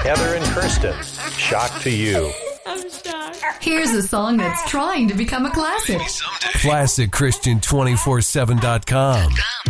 Heather and Kristen, Shock to You. I'm shocked. Here's a song that's trying to become a classic. ClassicChristian247.com.